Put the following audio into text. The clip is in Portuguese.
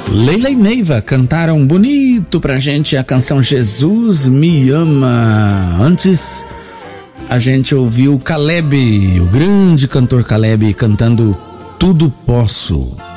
Leila e Neiva cantaram bonito pra gente a canção Jesus Me Ama. Antes a gente ouviu Caleb, o grande cantor Caleb, cantando Tudo Posso.